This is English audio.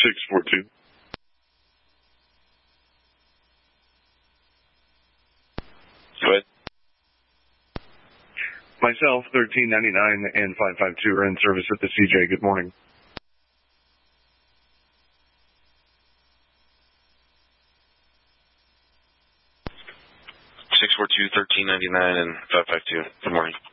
642. Go ahead. Myself, 1399 and 552 are in service at the CJ. Good morning. 642, 1399, and 552. Good morning.